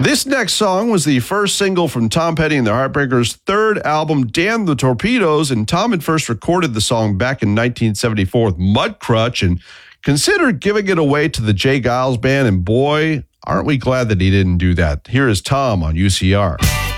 This next song was the first single from Tom Petty and the Heartbreakers' third album, Damn the Torpedoes, and Tom had first recorded the song back in 1974 with Mudcrutch and considered giving it away to the Jay Giles Band, and boy, aren't we glad that he didn't do that. Here is Tom on UCR.